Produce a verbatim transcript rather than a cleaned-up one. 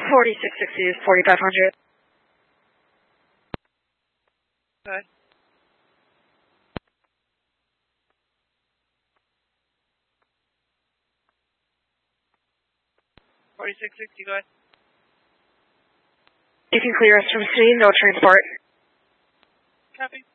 forty-six sixty is forty-five hundred. Go ahead. forty-six sixty, go ahead. You can clear us from scene, no transport. Copy.